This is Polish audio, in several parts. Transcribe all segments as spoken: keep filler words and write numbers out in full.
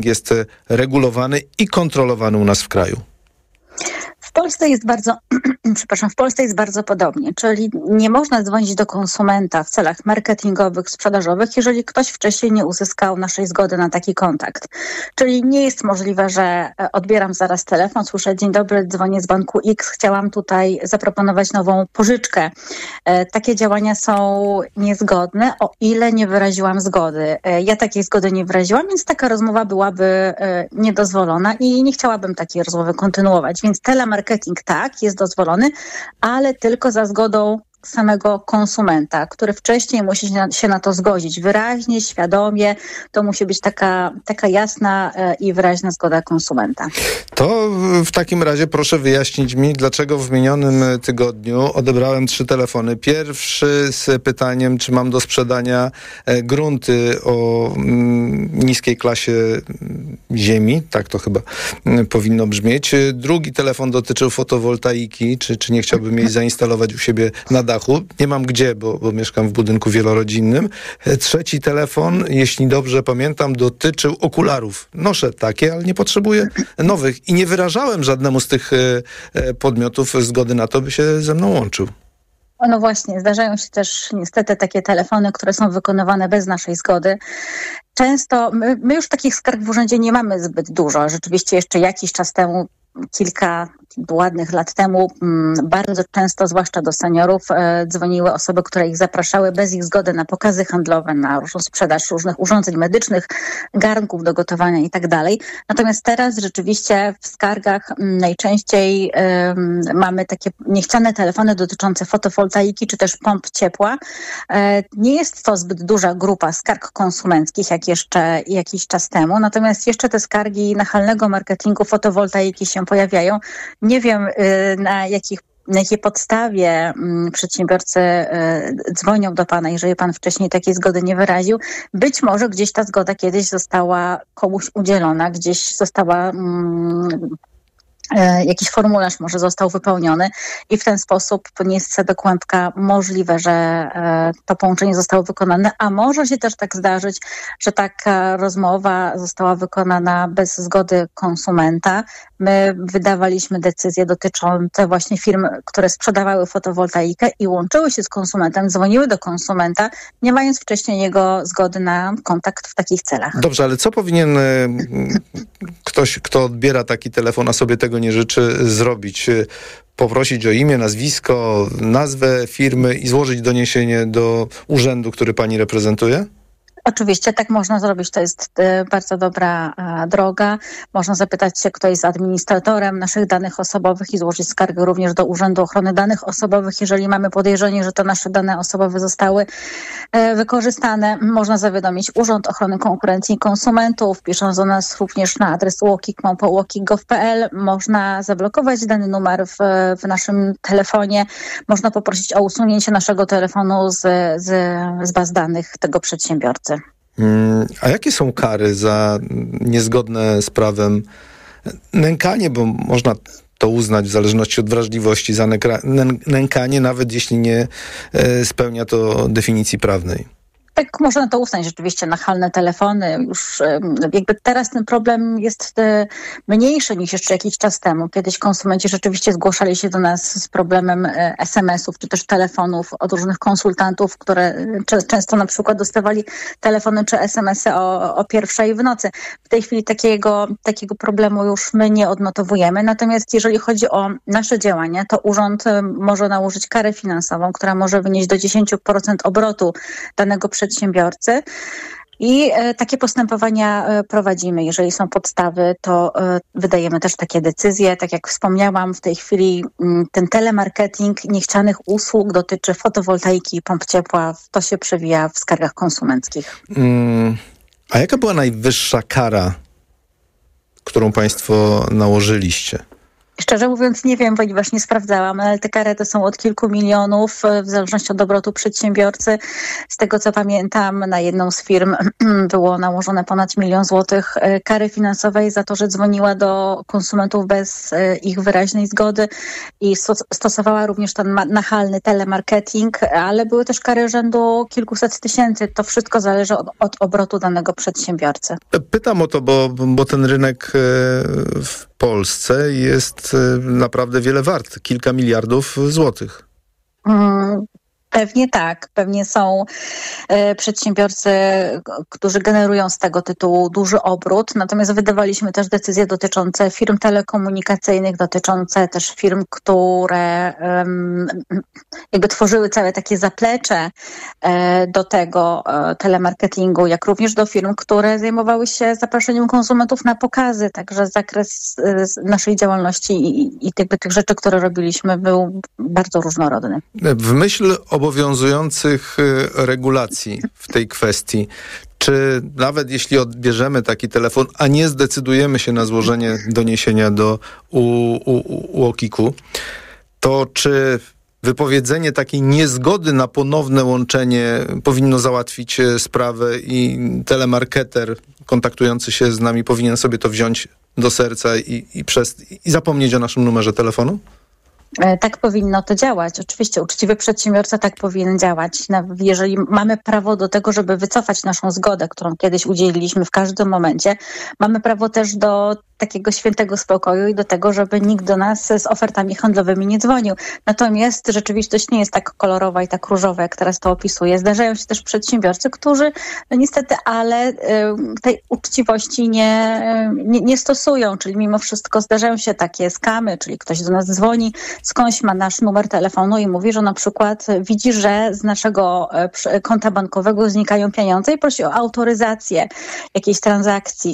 jest regulowany i kontrolowany u nas w kraju? W Polsce jest bardzo, przepraszam, w Polsce jest bardzo podobnie, czyli nie można dzwonić do konsumenta w celach marketingowych, sprzedażowych, jeżeli ktoś wcześniej nie uzyskał naszej zgody na taki kontakt. Czyli nie jest możliwe, że odbieram zaraz telefon, słyszę: dzień dobry, dzwonię z banku X, chciałam tutaj zaproponować nową pożyczkę. Takie działania są niezgodne, o ile nie wyraziłam zgody. Ja takiej zgody nie wyraziłam, więc taka rozmowa byłaby niedozwolona i nie chciałabym takiej rozmowy kontynuować. Więc telemarketing tak, jest dozwolony, ale tylko za zgodą samego konsumenta, który wcześniej musi się na to zgodzić wyraźnie, świadomie. To musi być taka, taka jasna i wyraźna zgoda konsumenta. To w takim razie proszę wyjaśnić mi, dlaczego w minionym tygodniu odebrałem trzy telefony. Pierwszy z pytaniem, czy mam do sprzedania grunty o niskiej klasie ziemi. Tak to chyba powinno brzmieć. Drugi telefon dotyczył fotowoltaiki, czy, czy nie chciałbym jej zainstalować u siebie na dachu. Nie mam gdzie, bo, bo mieszkam w budynku wielorodzinnym. Trzeci telefon, jeśli dobrze pamiętam, dotyczył okularów. Noszę takie, ale nie potrzebuję nowych. I nie wyrażałem żadnemu z tych e, podmiotów zgody na to, by się ze mną łączył. No właśnie, zdarzają się też niestety takie telefony, które są wykonywane bez naszej zgody. Często, my, my już takich skarg w urzędzie nie mamy zbyt dużo. Rzeczywiście jeszcze jakiś czas temu, kilka ładnych lat temu, bardzo często, zwłaszcza do seniorów, dzwoniły osoby, które ich zapraszały bez ich zgody na pokazy handlowe, na różną sprzedaż różnych urządzeń medycznych, garnków do gotowania i tak dalej. Natomiast teraz rzeczywiście w skargach najczęściej um, mamy takie niechciane telefony dotyczące fotowoltaiki czy też pomp ciepła. E, nie jest to zbyt duża grupa skarg konsumenckich, jak jeszcze jakiś czas temu. Natomiast jeszcze te skargi nachalnego marketingu fotowoltaiki się pojawiają. Nie wiem, na jakich na jakiej podstawie przedsiębiorcy dzwonią do pana, jeżeli pan wcześniej takiej zgody nie wyraził. Być może gdzieś ta zgoda kiedyś została komuś udzielona, gdzieś została jakiś formularz może został wypełniony i w ten sposób nie jest do kłębka możliwe, że to połączenie zostało wykonane, a może się też tak zdarzyć, że taka rozmowa została wykonana bez zgody konsumenta. My wydawaliśmy decyzje dotyczące właśnie firm, które sprzedawały fotowoltaikę i łączyły się z konsumentem, dzwoniły do konsumenta, nie mając wcześniej jego zgody na kontakt w takich celach. Dobrze, ale co powinien ktoś, kto odbiera taki telefon, a sobie tego nie życzy, zrobić? Poprosić o imię, nazwisko, nazwę firmy i złożyć doniesienie do urzędu, który pani reprezentuje? Oczywiście tak można zrobić, to jest bardzo dobra droga. Można zapytać się, kto jest administratorem naszych danych osobowych i złożyć skargę również do Urzędu Ochrony Danych Osobowych. Jeżeli mamy podejrzenie, że to nasze dane osobowe zostały wykorzystane, można zawiadomić Urząd Ochrony Konkurencji i Konsumentów, pisząc do nas również na adres łokik małpa łokik kropka gov kropka p l. Można zablokować dany numer w, w naszym telefonie. Można poprosić o usunięcie naszego telefonu z, z, z baz danych tego przedsiębiorcy. A jakie są kary za niezgodne z prawem nękanie, bo można to uznać w zależności od wrażliwości za nękanie, nawet jeśli nie spełnia to definicji prawnej? Tak, można to uznać rzeczywiście, nachalne telefony. Już jakby teraz ten problem jest mniejszy niż jeszcze jakiś czas temu. Kiedyś konsumenci rzeczywiście zgłaszali się do nas z problemem es em esów czy też telefonów od różnych konsultantów, które często na przykład dostawali telefony czy es em esy o, o pierwszej w nocy. W tej chwili takiego, takiego problemu już my nie odnotowujemy. Natomiast jeżeli chodzi o nasze działania, to urząd może nałożyć karę finansową, która może wynieść do dziesięć procent obrotu danego przedsiębiorcy. I e, takie postępowania e, prowadzimy. Jeżeli są podstawy, to e, wydajemy też takie decyzje. Tak jak wspomniałam, w tej chwili m, ten telemarketing niechcianych usług dotyczy fotowoltaiki i pomp ciepła. To się przewija w skargach konsumenckich. Mm, a jaka była najwyższa kara, którą państwo nałożyliście? Szczerze mówiąc nie wiem, ponieważ nie sprawdzałam, ale te kary to są od kilku milionów, w zależności od obrotu przedsiębiorcy. Z tego co pamiętam, na jedną z firm było nałożone ponad milion złotych kary finansowej za to, że dzwoniła do konsumentów bez ich wyraźnej zgody i stosowała również ten nachalny telemarketing, ale były też kary rzędu kilkuset tysięcy. To wszystko zależy od, od obrotu danego przedsiębiorcy. Pytam o to, bo, bo ten rynek w Polsce jest naprawdę wiele wart. Kilka miliardów złotych. Hmm. Pewnie tak. Pewnie są e, przedsiębiorcy, którzy generują z tego tytułu duży obrót. Natomiast wydawaliśmy też decyzje dotyczące firm telekomunikacyjnych, dotyczące też firm, które um, jakby tworzyły całe takie zaplecze e, do tego e, telemarketingu, jak również do firm, które zajmowały się zapraszaniem konsumentów na pokazy. Także zakres e, naszej działalności i, i tych, tych rzeczy, które robiliśmy, był bardzo różnorodny. W myśl obowiązujących regulacji w tej kwestii, czy nawet jeśli odbierzemy taki telefon, a nie zdecydujemy się na złożenie doniesienia do U O K I K-u, to czy wypowiedzenie takiej niezgody na ponowne łączenie powinno załatwić sprawę i telemarketer kontaktujący się z nami powinien sobie to wziąć do serca i, i, przez, i zapomnieć o naszym numerze telefonu? Tak powinno to działać. Oczywiście uczciwy przedsiębiorca tak powinien działać. Jeżeli mamy prawo do tego, żeby wycofać naszą zgodę, którą kiedyś udzieliliśmy w każdym momencie, mamy prawo też do takiego świętego spokoju i do tego, żeby nikt do nas z ofertami handlowymi nie dzwonił. Natomiast rzeczywistość nie jest tak kolorowa i tak różowa, jak teraz to opisuję. Zdarzają się też przedsiębiorcy, którzy no niestety, ale tej uczciwości nie, nie, nie stosują, czyli mimo wszystko zdarzają się takie skamy, czyli ktoś do nas dzwoni, skądś ma nasz numer telefonu i mówi, że na przykład widzi, że z naszego konta bankowego znikają pieniądze i prosi o autoryzację jakiejś transakcji.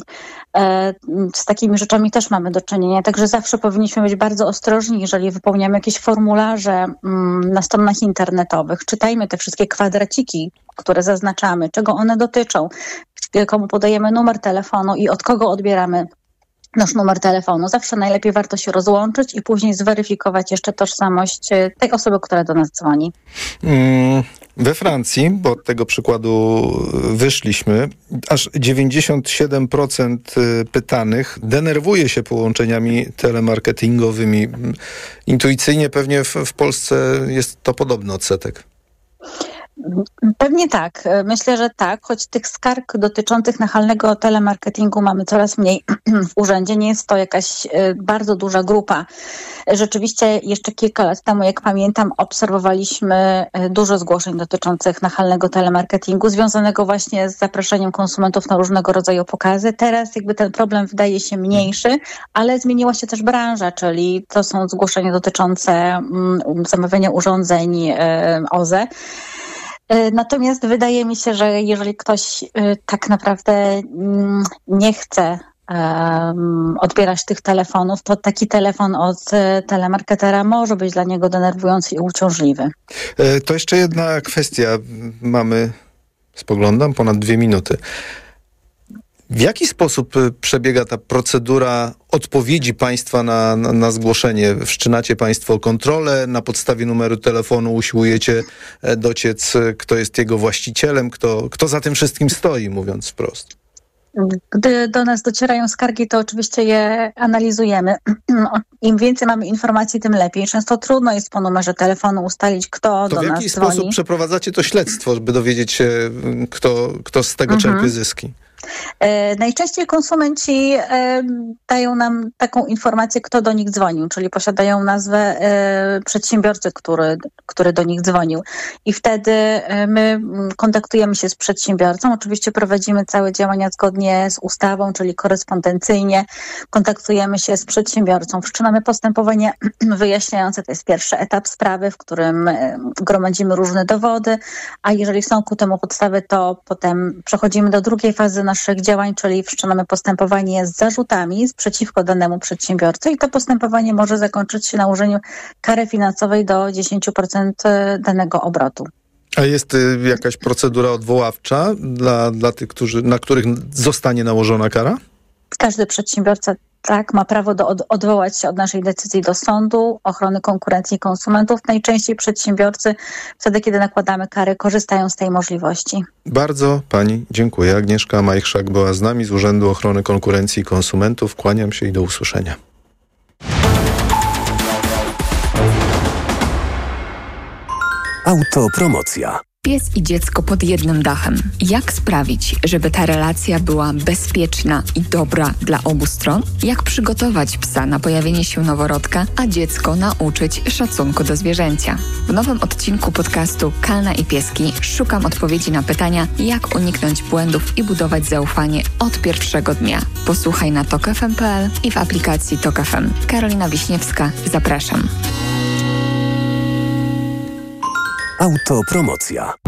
Z takimi rzeczami też mamy do czynienia, także zawsze powinniśmy być bardzo ostrożni, jeżeli wypełniamy jakieś formularze na stronach internetowych. Czytajmy te wszystkie kwadraciki, które zaznaczamy, czego one dotyczą, komu podajemy numer telefonu i od kogo odbieramy nasz numer telefonu. Zawsze najlepiej warto się rozłączyć i później zweryfikować jeszcze tożsamość tej osoby, która do nas dzwoni. Mm, we Francji, bo od tego przykładu wyszliśmy, aż dziewięćdziesiąt siedem procent pytanych denerwuje się połączeniami telemarketingowymi. Intuicyjnie pewnie w, w Polsce jest to podobny odsetek. Pewnie tak. Myślę, że tak, choć tych skarg dotyczących nachalnego telemarketingu mamy coraz mniej w urzędzie. Nie jest to jakaś bardzo duża grupa. Rzeczywiście jeszcze kilka lat temu, jak pamiętam, obserwowaliśmy dużo zgłoszeń dotyczących nachalnego telemarketingu, związanego właśnie z zapraszaniem konsumentów na różnego rodzaju pokazy. Teraz jakby ten problem wydaje się mniejszy, ale zmieniła się też branża, czyli to są zgłoszenia dotyczące zamawiania urządzeń O Z E. Natomiast wydaje mi się, że jeżeli ktoś tak naprawdę nie chce um, odbierać tych telefonów, to taki telefon od telemarketera może być dla niego denerwujący i uciążliwy. To jeszcze jedna kwestia. Mamy, spoglądam, ponad dwie minuty. W jaki sposób przebiega ta procedura odpowiedzi państwa na, na, na zgłoszenie? Wszczynacie państwo kontrolę, na podstawie numeru telefonu usiłujecie dociec, kto jest jego właścicielem, kto, kto za tym wszystkim stoi, mówiąc wprost? Gdy do nas docierają skargi, to oczywiście je analizujemy. Im więcej mamy informacji, tym lepiej. Często trudno jest po numerze telefonu ustalić, kto to do nas dzwoni. To w jaki sposób przeprowadzacie to śledztwo, by dowiedzieć się, kto, kto z tego mhm. czerpie zyski? E, najczęściej konsumenci e, dają nam taką informację, kto do nich dzwonił, czyli posiadają nazwę e, przedsiębiorcy, który, który do nich dzwonił. I wtedy e, my kontaktujemy się z przedsiębiorcą. Oczywiście prowadzimy całe działania zgodnie z ustawą, czyli korespondencyjnie. Kontaktujemy się z przedsiębiorcą. Wszczynamy postępowanie wyjaśniające. To jest pierwszy etap sprawy, w którym e, gromadzimy różne dowody, a jeżeli są ku temu podstawy, to potem przechodzimy do drugiej fazy naszych działań, czyli wszczynamy postępowanie z zarzutami przeciwko danemu przedsiębiorcy i to postępowanie może zakończyć się nałożeniem kary finansowej do dziesięć procent danego obrotu. A jest y, jakaś procedura odwoławcza dla, dla tych, którzy, na których zostanie nałożona kara? Każdy przedsiębiorca Tak, ma prawo do od, odwołać się od naszej decyzji do Sądu Ochrony Konkurencji i Konsumentów. Najczęściej przedsiębiorcy wtedy, kiedy nakładamy kary, korzystają z tej możliwości. Bardzo pani dziękuję. Agnieszka Majchrzak była z nami z Urzędu Ochrony Konkurencji i Konsumentów. Kłaniam się i do usłyszenia. Autopromocja. Pies i dziecko pod jednym dachem. Jak sprawić, żeby ta relacja była bezpieczna i dobra dla obu stron? Jak przygotować psa na pojawienie się noworodka, a dziecko nauczyć szacunku do zwierzęcia? W nowym odcinku podcastu Kalna i Pieski szukam odpowiedzi na pytania, jak uniknąć błędów i budować zaufanie od pierwszego dnia. Posłuchaj na tok f m kropka p l i w aplikacji Tok F M. Karolina Wiśniewska, zapraszam. Autopromocja.